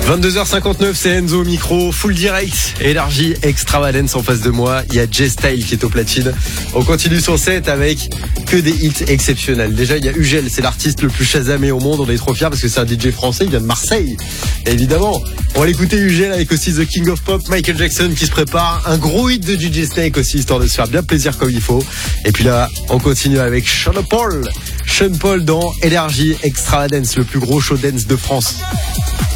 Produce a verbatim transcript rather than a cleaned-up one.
vingt-deux heures cinquante-neuf, c'est Enzo au micro, full direct, énergie extravagance en face de moi. Il y a J-Style qui est au platine. On continue son set avec que des hits exceptionnels. Déjà, il y a Ugel, c'est l'artiste le plus chasamé au monde. On est trop fiers parce que c'est un D J français, il vient de Marseille. Et évidemment, on va l'écouter Ugel avec aussi The King of Pop, Michael Jackson qui se prépare. Un gros hit de D J Snake aussi, histoire de se faire bien plaisir comme il faut. Et puis là, on continue avec Sean Paul. Sean Paul dans Énergie Extravagance, le plus gros show dance de France.